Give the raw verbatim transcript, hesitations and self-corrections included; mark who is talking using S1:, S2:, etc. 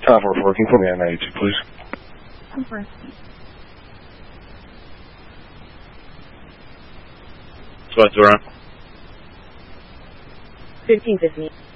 S1: Time for four. Can you put me on ninety-two, please?
S2: Time for
S3: What's around?
S2: fifteen fifty.